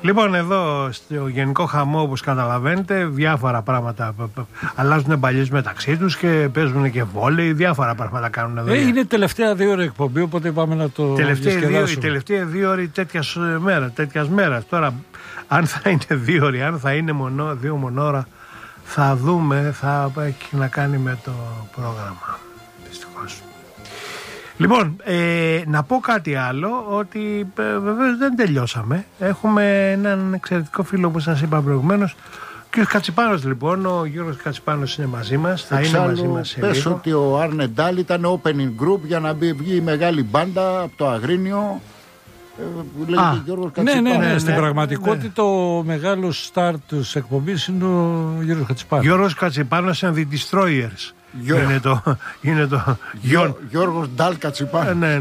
Λοιπόν, εδώ στο γενικό χαμό, όπως καταλαβαίνετε, διάφορα πράγματα αλλάζουν παλιές μεταξύ τους και παίζουν και βόλεϊ, διάφορα πράγματα κάνουν εδώ. Είναι τελευταία 2 ώρες εκπομπή, οπότε πάμε να το διασκεδάσουμε. Η τελευταία 2 ώρες τέτοιας μέρας. Τώρα, αν θα είναι 2 ώρες, αν θα είναι 2 μονόρα, θα δούμε, θα έχει να κάνει με το πρόγραμμα. Δυστυχώς. Λοιπόν, να πω κάτι άλλο, ότι βεβαίως δεν τελειώσαμε. Έχουμε έναν εξαιρετικό φίλο που σας είπα προηγουμένως, ο κ. Κατσιπάνος λοιπόν, ο Γιώργος Κατσιπάνος είναι μαζί μας, θα είναι μαζί μας σε πες λίγο. ότι ο Άρνε Ντάλ ήταν opening group για να βγει η μεγάλη μπάντα από το Αγρίνιο. Ναι. Στην πραγματικότητα ο μεγάλος στάρ της εκπομπής είναι ο Γιώργος Κατσιπάνος. Γιώργος Κατσιπάνος and the Destroyers. Είναι το Γιώργος Ντάλ Κατσιπάνος. Ναι.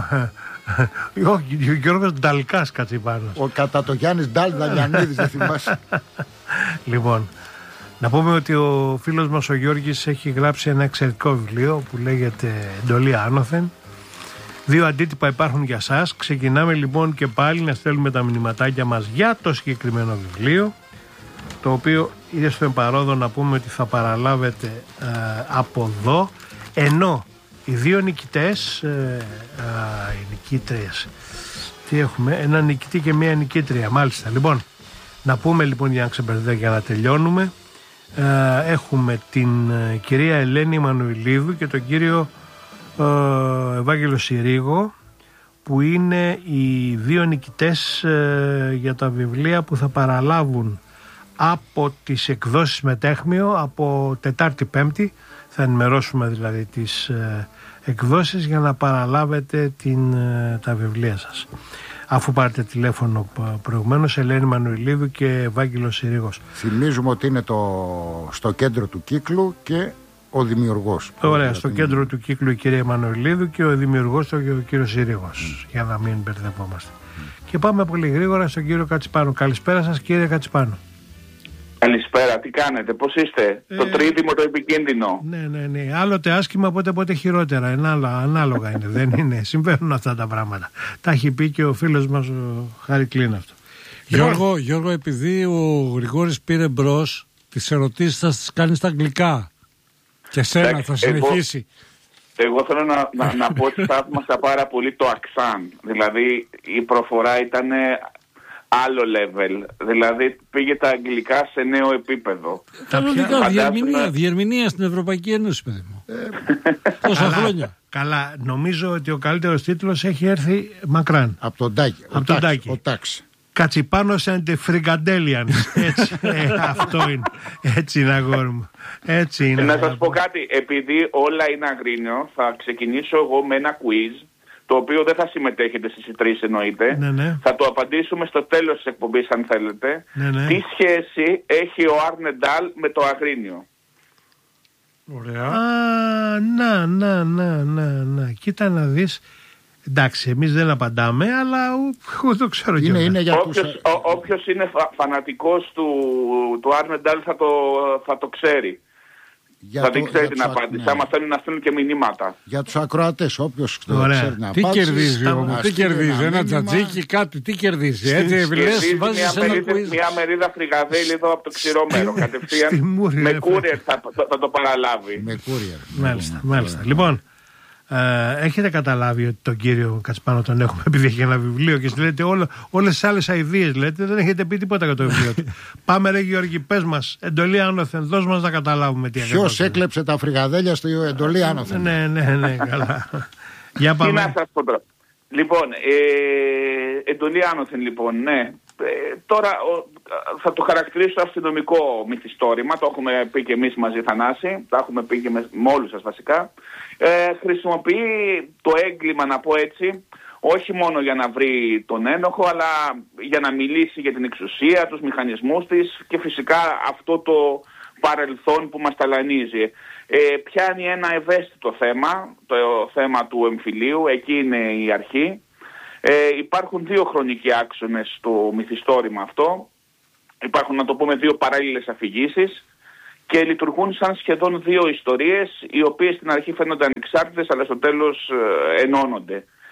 Ο Γιώργος Νταλκάς Κατσιπάνος. Ο κατά το Γιάννης Ντάλ Δαλιανίδης, δεν θυμάσαι. Λοιπόν, να πούμε ότι ο φίλος μας ο Γιώργης έχει γράψει ένα εξαιρετικό βιβλίο που λέγεται «Εντολή άνωθεν». 2 αντίτυπα υπάρχουν για σας. Ξεκινάμε λοιπόν και πάλι να στέλνουμε τα μηνυματάκια μας για το συγκεκριμένο βιβλίο, το οποίο είναι στο εμπαρόδο να πούμε ότι θα παραλάβετε από εδώ, ενώ οι 2 νικητές, οι νικήτριες, τι έχουμε, ένα νικητή και μία νικήτρια, μάλιστα. Λοιπόν, να πούμε λοιπόν για να ξεμπερδεύουμε, για να τελειώνουμε, έχουμε την κυρία Ελένη Μανουηλίδου και τον κύριο Ευάγγελο Συρίγο, που είναι οι 2 νικητές για τα βιβλία που θα παραλάβουν από τις εκδόσεις Μετέχμιο από Τετάρτη-Πέμπτη. Θα ενημερώσουμε δηλαδή τις εκδόσεις για να παραλάβετε τα βιβλία σας. Αφού πάρετε τηλέφωνο προηγουμένως, Ελένη Μανουηλίδου και Ευάγγελος Συρίγος. Θυμίζουμε ότι είναι στο κέντρο του κύκλου και ο δημιουργός. Ωραία, στο κέντρο του κύκλου η κυρία Μανουηλίδου και ο δημιουργός ο κύριος Συρίγος, για να μην μπερδευόμαστε. Και πάμε πολύ γρήγορα στον κύριο Κατσιπάνο. Καλησπέρα σας, κύριε Κατσιπάνο. Καλησπέρα, τι κάνετε, πώς είστε? Το τρίτιμο το επικίνδυνο. Ναι. Άλλοτε άσχημα, πότε χειρότερα. Ανάλογα είναι, δεν είναι. Συμβαίνουν αυτά τα πράγματα. Τα έχει πει και ο φίλος μας ο Χαρικλίν αυτό. Γιώργο, επειδή ο Γρηγόρης πήρε μπρος, τις ερωτήσεις θα τις κάνει στα αγγλικά. Και σένα θα συνεχίσει. Εγώ θέλω να πω ότι θαύμασα πάρα πολύ το αξάν. Δηλαδή η προφορά ήταν άλλο level. Δηλαδή πήγε τα αγγλικά σε νέο επίπεδο. Διερμηνία στην Ευρωπαϊκή Ένωση, παιδί μου. Τόσα χρόνια. Καλά, νομίζω ότι ο καλύτερος τίτλος έχει έρθει μακράν. Από τον Τάκη. Ο Τάξη. Κατσιπάνος and the Frigandelians. Έτσι, αυτό είναι. Έτσι είναι, αγόρι μου. Έτσι είναι. Να σας πω κάτι. Επειδή όλα είναι Αγρίνιο, θα ξεκινήσω εγώ με ένα quiz, το οποίο δεν θα συμμετέχετε εσείς οι 3 εννοείται. Ναι. Θα το απαντήσουμε στο τέλος της εκπομπής αν θέλετε. Ναι. Τι σχέση έχει ο Άρνε Ντάλ με το Αγρίνιο? Ωραία. Να. Κοίτα να δεις. Εντάξει, εμείς δεν απαντάμε, αλλά εγώ το ξέρω κι όποιος είναι φανατικός του Άρνε Ντάλ θα το ξέρει. Θα δεν ξέρει την απάντηση. Άμα θέλουν να στείλουν και μηνύματα. Για τους ακροατές, όποιος ξέρει να τι κερδίζει όμως, τι κερδίζει, ένα τζατζίκι, κάτι, τι κερδίζει? Έτσι, μια μερίδα φρυγαδέλη εδώ από το ξηρόμερο. Κατευθείαν με courier θα το παραλάβει. Με courier. Μάλιστα. Λοιπόν, έχετε καταλάβει ότι τον κύριο Κατσιπάνο τον έχουμε επειδή έχει ένα βιβλίο και λέτε όλες τις άλλες αηδίες, λέτε, δεν έχετε πει τίποτα για το βιβλίο του. Πάμε ρε Γιώργη, πες μας, εντολή άνωθεν, δώσ' μας να καταλάβουμε τι ακριβώς. Ποιος έκλεψε τα φρυγαδέλια στο εντολή άνωθεν? Ναι, καλά. Για πάμε. Τι να σας πω τώρα. Λοιπόν, εντολή άνωθεν λοιπόν, ναι. Τώρα θα το χαρακτηρίσω αστυνομικό μυθιστόρημα, το έχουμε πει και εμείς μαζί, Θανάση, το έχουμε πει και με όλους σας βασικά. Χρησιμοποιεί το έγκλημα, να πω έτσι, όχι μόνο για να βρει τον ένοχο, αλλά για να μιλήσει για την εξουσία, τους μηχανισμούς της και φυσικά αυτό το παρελθόν που μας ταλανίζει. Πιάνει ένα ευαίσθητο θέμα, το θέμα του εμφυλίου, εκεί είναι η αρχή. Υπάρχουν 2 χρονικοί άξονες στο μυθιστόρημα αυτό. Υπάρχουν, να το πούμε, 2 παράλληλες αφηγήσεις και λειτουργούν σαν σχεδόν 2 ιστορίες, οι οποίες στην αρχή φαίνονται ανεξάρτητες, αλλά στο τέλος ενώνονται.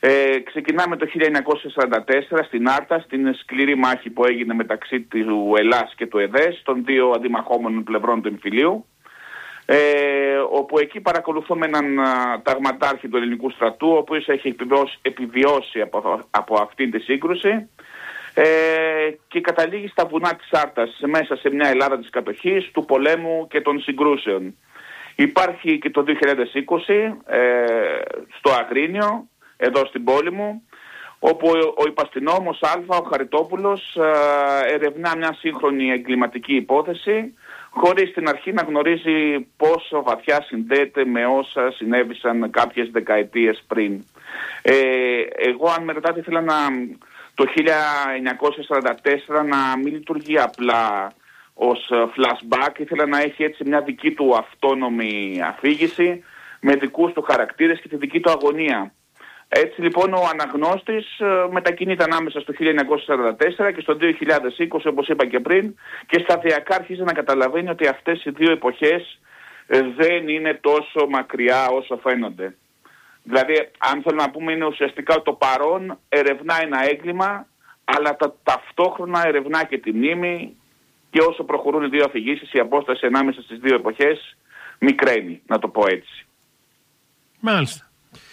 Ξεκινάμε το 1944 στην Άρτα, στην σκληρή μάχη που έγινε μεταξύ του Ελλάς και του ΕΔΕΣ, των δύο αντιμαχόμενων πλευρών του εμφυλίου, όπου εκεί παρακολουθούμε έναν ταγματάρχη του ελληνικού στρατού, ο οποίος έχει επιβιώσει από αυτήν τη σύγκρουση, και καταλήγει στα βουνά της Άρτας, μέσα σε μια Ελλάδα της κατοχής, του πολέμου και των συγκρούσεων. Υπάρχει και το 2020 στο Αγρίνιο, εδώ στην πόλη μου, όπου ο υπαστηνόμος Α, ο Χαριτόπουλος, ερευνά μια σύγχρονη εγκληματική υπόθεση, χωρίς στην αρχή να γνωρίζει πόσο βαθιά συνδέεται με όσα συνέβησαν κάποιες δεκαετίες πριν. Εγώ, αν με ρωτάτε, ήθελα το 1944 να μην λειτουργεί απλά ως flashback, ήθελα να έχει έτσι μια δική του αυτόνομη αφήγηση, με δικούς του χαρακτήρες και τη δική του αγωνία. Έτσι λοιπόν ο αναγνώστης μετακινείται ανάμεσα στο 1944 και στο 2020, όπως είπα και πριν, και σταδιακά αρχίζει να καταλαβαίνει ότι αυτές οι δύο εποχές δεν είναι τόσο μακριά όσο φαίνονται. Δηλαδή, αν θέλω να πούμε, είναι ουσιαστικά ότι το παρόν ερευνά ένα έγκλημα, αλλά ταυτόχρονα ερευνά και τη μνήμη, και όσο προχωρούν οι δύο αφηγήσεις, η απόσταση ανάμεσα στις δύο εποχές μικραίνει, να το πω έτσι. Μάλιστα.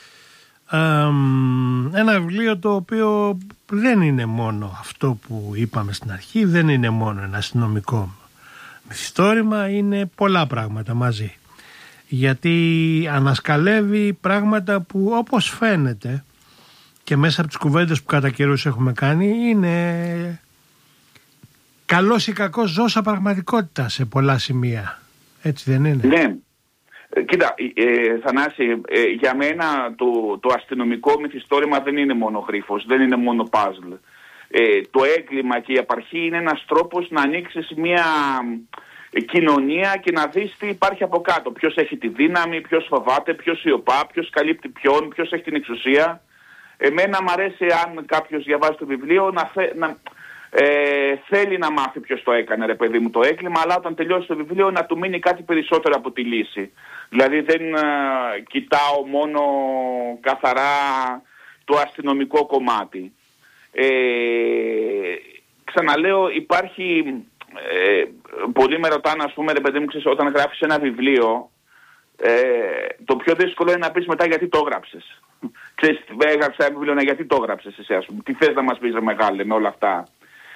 Ένα βιβλίο το οποίο δεν είναι μόνο αυτό που είπαμε στην αρχή, δεν είναι μόνο ένα αστυνομικό μυθιστόρημα, είναι πολλά πράγματα μαζί. Γιατί ανασκαλεύει πράγματα που, όπως φαίνεται και μέσα από τις κουβέντες που κατά καιρούς έχουμε κάνει, είναι καλός ή κακός ζώσα πραγματικότητα σε πολλά σημεία. Έτσι δεν είναι? Ναι. Κοίτα, Θανάση, για μένα το αστυνομικό μυθιστόρημα δεν είναι μόνο γρίφος, δεν είναι μόνο παζλ. Το έγκλημα και η απαρχή είναι ένας τρόπος να ανοίξεις μια κοινωνία και να δεις τι υπάρχει από κάτω. Ποιος έχει τη δύναμη, ποιος φοβάται, ποιος σιωπά, ποιος καλύπτει ποιον, ποιος έχει την εξουσία. Εμένα μου αρέσει, αν κάποιος διαβάζει το βιβλίο, θέλει να μάθει ποιος το έκανε, ρε παιδί μου, το έγκλημα, αλλά όταν τελειώσει το βιβλίο να του μείνει κάτι περισσότερο από τη λύση. Δηλαδή δεν κοιτάω μόνο καθαρά το αστυνομικό κομμάτι. Ξαναλέω, υπάρχει... πολλοί με ρωτάνε, ας πούμε, ρε παιδί μου, ξέρεις, όταν γράφεις ένα βιβλίο, το πιο δύσκολο είναι να πεις μετά γιατί το έγραψες. Ξέρεις, έγραψα ένα βιβλίο, γιατί το έγραψες εσύ, ας πούμε, τι θες να μας πεις, ρε μεγάλε, με όλα αυτά.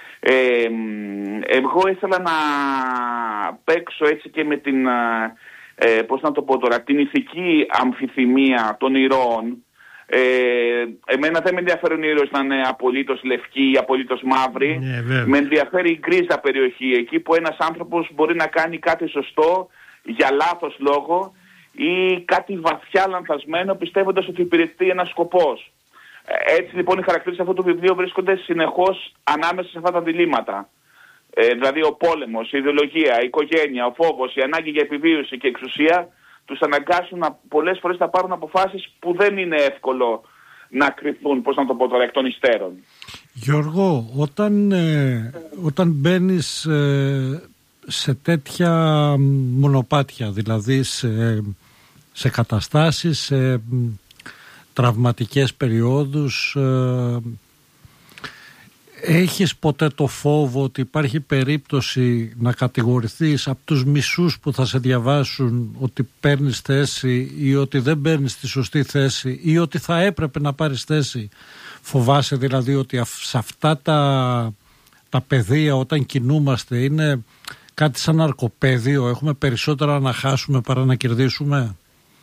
Εγώ ήθελα να παίξω έτσι και με την, πώς να το πω τώρα, την ηθική αμφιθυμία των ηρώων. Εμένα δεν με ενδιαφέρουν οι ήρωες να είναι απολύτως λευκοί ή απολύτως μαύροι. Με ενδιαφέρει η γκρίζα περιοχή, εκεί που ένας άνθρωπος μπορεί να κάνει κάτι σωστό για λάθος λόγο ή κάτι βαθιά λανθασμένο πιστεύοντας ότι υπηρετεί ένας σκοπός. Έτσι λοιπόν οι χαρακτήρες αυτού του βιβλίου βρίσκονται συνεχώς ανάμεσα σε αυτά τα διλήμματα. Δηλαδή ο πόλεμος, η ιδεολογία, η οικογένεια, ο φόβος, η ανάγκη για επιβίωση και εξουσία τους αναγκάσουν πολλές φορές να πάρουν αποφάσεις που δεν είναι εύκολο να κρυφθούν, πώς να το πω τώρα, εκ των υστέρων. Γιώργο, όταν μπαίνεις σε τέτοια μονοπάτια, δηλαδή σε καταστάσεις, σε τραυματικές περιόδους, έχεις ποτέ το φόβο ότι υπάρχει περίπτωση να κατηγορηθείς από τους μισούς που θα σε διαβάσουν ότι παίρνεις θέση ή ότι δεν παίρνεις τη σωστή θέση ή ότι θα έπρεπε να πάρεις θέση? Φοβάσαι δηλαδή ότι σε αυτά τα πεδία όταν κινούμαστε είναι κάτι σαν ναρκοπαίδιο, έχουμε περισσότερα να χάσουμε παρά να κερδίσουμε?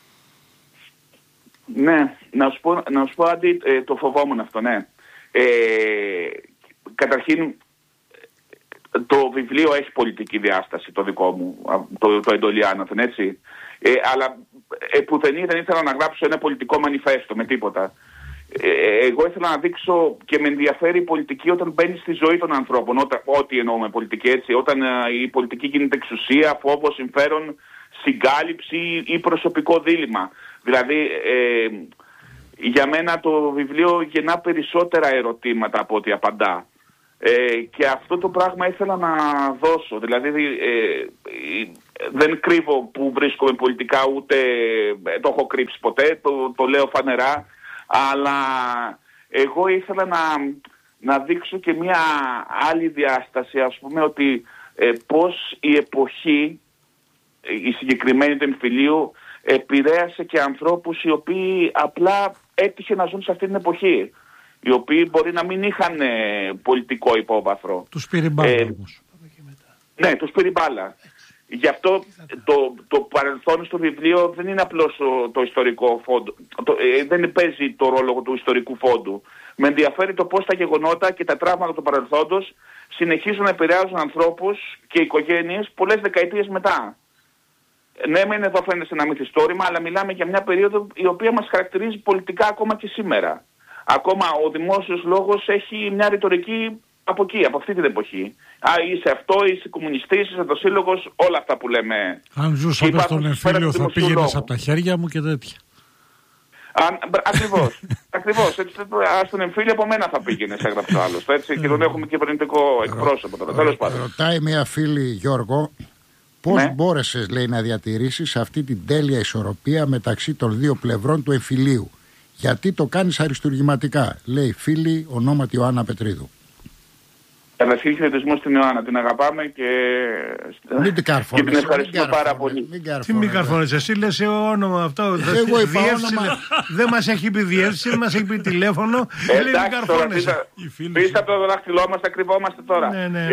Ναι, να σου πω Άντι, το φοβόμουν αυτό, ναι. Καταρχήν, το βιβλίο έχει πολιτική διάσταση, το δικό μου, το Εντολή Άνωθεν, έτσι. Αλλά πουθενή δεν ήθελα να γράψω ένα πολιτικό μανιφέστο με τίποτα. Εγώ ήθελα να δείξω και με ενδιαφέρει η πολιτική όταν μπαίνει στη ζωή των ανθρώπων, ό,τι εννοούμε πολιτική, έτσι. Όταν η πολιτική γίνεται εξουσία, φόβο, συμφέρον, συγκάλυψη ή προσωπικό δίλημμα. Δηλαδή, για μένα το βιβλίο γεννά περισσότερα ερωτήματα από ό,τι απαντά. Και αυτό το πράγμα ήθελα να δώσω. Δηλαδή δεν κρύβω που βρίσκομαι πολιτικά, ούτε το έχω κρύψει ποτέ, το λέω φανερά. Αλλά εγώ ήθελα να δείξω και μια άλλη διάσταση, ας πούμε, ότι πώς η εποχή, η συγκεκριμένη του εμφυλίου, επηρέασε και ανθρώπους οι οποίοι απλά έτυχε να ζουν σε αυτή την εποχή. Οι οποίοι μπορεί να μην είχαν πολιτικό υπόβαθρο. Τους πήρε μπάλα όμως. Ναι, τους πήρε μπάλα. Γι' αυτό το παρελθόν στο βιβλίο δεν είναι απλώς το ιστορικό φόντο. Δεν παίζει το ρόλο του ιστορικού φόντου. Με ενδιαφέρει το πώς τα γεγονότα και τα τραύματα του παρελθόντος συνεχίζουν να επηρεάζουν ανθρώπους και οικογένειες πολλές δεκαετίες μετά. Ναι, μεν εδώ φαίνεται ένα μυθιστόρημα, αλλά μιλάμε για μια περίοδο η οποία μας χαρακτηρίζει πολιτικά ακόμα και σήμερα. Ακόμα ο δημόσιος λόγος έχει μια ρητορική από εκεί, από αυτή την εποχή. Είσαι αυτό, είσαι κομμουνιστής, είσαι αυτοσύλλογος, όλα αυτά που λέμε. Αν ζούσαμε στον εμφύλιο θα πήγαινες από τα χέρια μου και τέτοια. Ακριβώς. Στον εμφύλιο από μένα θα πήγαινες, έγραψε ο άλλος. Και τον έχουμε κυβερνητικό εκπρόσωπο τώρα. Τέλος πάντων. Ρωτάει μια φίλη, Γιώργο, πώς μπόρεσες, λέει, να διατηρήσεις αυτή την τέλεια ισορροπία μεταξύ των δύο πλευρών του εμφυλίου? Γιατί το κάνεις αριστουργηματικά, λέει φίλη ονόματι Ιωάννα Πετρίδου. Καταρχήν χαιρετισμό στην Ιωάννα, την αγαπάμε και την ευχαριστούμε πάρα πολύ. Τι μην καρφώνεσαι, εσύ λες όνομα αυτό. Εγώ είπα όνομα. Δεν μας έχει πει διεύθυνση, δεν μας έχει πει τηλέφωνο. Εντάξει, τώρα πίσω από το δάχτυλό μας θα κρυβόμαστε τώρα.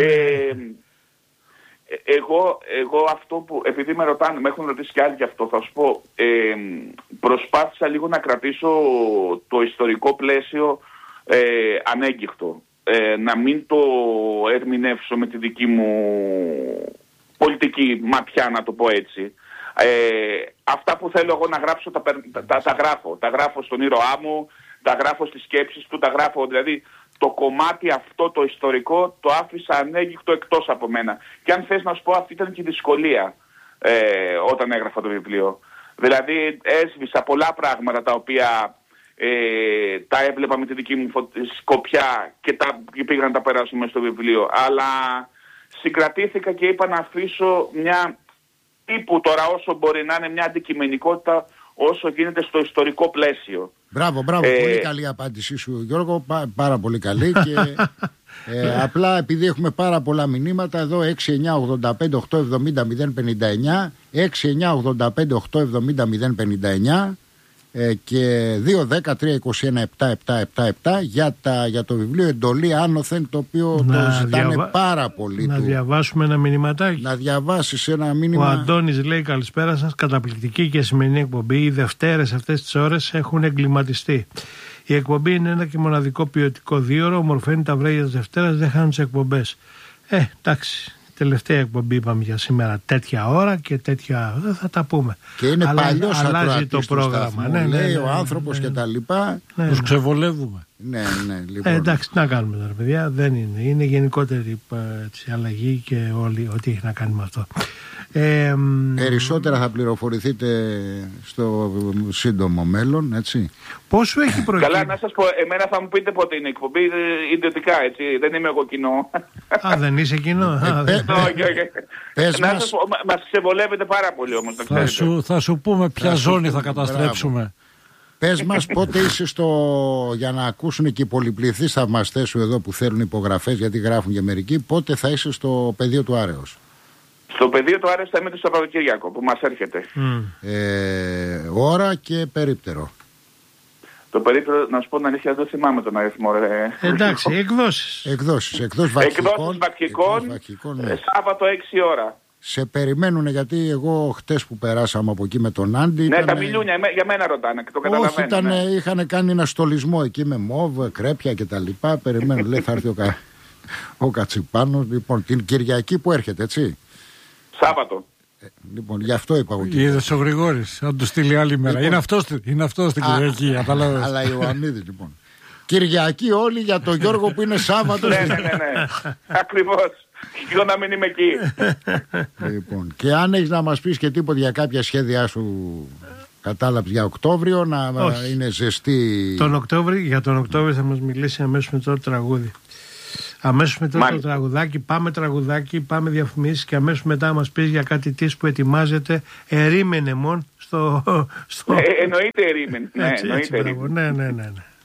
Εγώ αυτό που, επειδή με ρωτάνε, με έχουν ρωτήσει και άλλοι γι' αυτό, θα σου πω, προσπάθησα λίγο να κρατήσω το ιστορικό πλαίσιο ανέγκυχτο. Να μην το ερμηνεύσω με τη δική μου πολιτική ματιά, να το πω έτσι. Αυτά που θέλω εγώ να γράψω τα γράφω. Τα γράφω στον ήρωά μου, τα γράφω στις σκέψεις του, τα γράφω, δηλαδή το κομμάτι αυτό το ιστορικό το άφησα ανέγκυχτο εκτός από μένα. Και αν θες να σου πω, αυτή ήταν και η δυσκολία όταν έγραφα το βιβλίο. Δηλαδή έσβησα πολλά πράγματα τα οποία τα έβλεπα με τη δική μου σκοπιά και πήγα να τα περάσω μέσα στο βιβλίο. Αλλά συγκρατήθηκα και είπα να αφήσω μια τύπου τώρα, όσο μπορεί να είναι, μια αντικειμενικότητα όσο γίνεται στο ιστορικό πλαίσιο. Μπράβο, πολύ καλή απάντησή σου, Γιώργο, πάρα πολύ καλή. Και απλά επειδή έχουμε πάρα πολλά μηνύματα εδώ, 6985-870-059, 6985-870-059 και 2-10-3-21-7-7-7 για το βιβλίο Εντολή Άνωθεν, το οποίο το ζητάνε πάρα πολύ. Να διαβάσουμε ένα μηνυματάκι. Να διαβάσεις ένα μήνυμα. Ο Αντώνης λέει: καλησπέρα σας, καταπληκτική και σημερινή εκπομπή. Οι Δευτέρες αυτές τις ώρες έχουν εγκληματιστεί. Η εκπομπή είναι ένα και μοναδικό ποιοτικό δίωρο, ομορφαίνει τα βράδια της Δευτέρας, δεν χάνουν τις εκπομπές. Εντάξει. Τελευταία εκπομπή είπαμε για σήμερα, τέτοια ώρα και τέτοια. Δεν θα τα πούμε. Και είναι παλιός αλλάζει το πρόγραμμα. Λέει ο άνθρωπος και τα λοιπά. Τους ξεβολεύουμε. Ναι, λοιπόν. Εντάξει, τι να κάνουμε τώρα, παιδιά. Δεν είναι. Είναι γενικότερη αλλαγή και όλη ό,τι έχει να κάνει με αυτό. Περισσότερα θα πληροφορηθείτε στο σύντομο μέλλον, έτσι. Πόσο έχει προκύψει? Καλά, να σας πω, εμένα θα μου πείτε πότε είναι η εκπομπή, ιδιωτικά, έτσι. Δεν είμαι εγώ κοινό. Δεν είσαι κοινό. Μας ξεβολεύετε πάρα πολύ όμως. Θα σου πούμε ποια ζώνη θα καταστρέψουμε. Πες μας πότε είσαι για να ακούσουν και οι πολυπληθείς θαυμαστές σου εδώ που θέλουν υπογραφές, γιατί γράφουν και μερικοί, πότε θα είσαι στο πεδίο του Άρεος? Στο πεδίο του Άρεος θα είμαι το Σαββατοκύριακο που μας έρχεται. Ώρα και περίπτερο. Το περίπτερο, να σου πω την αλήθεια, δεν θυμάμαι τον αριθμό. Εντάξει, εκδόσεις. Εκδόσεις Βακχικών, Σάββατο 6 ώρα. Σε περιμένουν, γιατί εγώ χτες που περάσαμε από εκεί με τον Άντι. Ναι, τα μιλούνια, για μένα ρωτάνε, το καταλαβαίνω. Όχι, είχαν κάνει ένα στολισμό εκεί με μόβ, κρέπια κτλ. Περιμένουν, λέει, θα έρθει ο Κατσιπάνος. Λοιπόν, την Κυριακή που έρχεται, έτσι. Σάββατο. Λοιπόν, γι' αυτό είπα εγώ. Είδες ο Γρηγόρης, αν του στείλει άλλη μέρα. Λοιπόν, είναι αυτός την Κυριακή. Αλλά Ιωαννίδης, λοιπόν. Κυριακή όλοι για τον Γιώργο που είναι Σάββατο. Ναι. Ακριβώς. Και να μην είμαι εκεί. Λοιπόν, και αν έχεις να μας πεις και τίποτα για κάποια σχέδιά σου, κατάλαβες, για Οκτώβριο, να είναι ζεστή. Για τον Οκτώβριο θα μας μιλήσει αμέσως μετά το τραγούδι. Αμέσως μετά το τραγουδάκι, πάμε διαφημίσεις και αμέσως μετά μας πεις για κάτι της που ετοιμάζεται ερήμενε μόν στο... Εννοείται ερήμην. Ναι, έτσι, εννοείται ερήμην. Ναι.